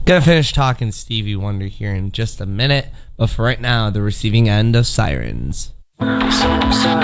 Gonna finish talking Stevie Wonder here in just a minute, but for right now, the receiving end of Sirens. So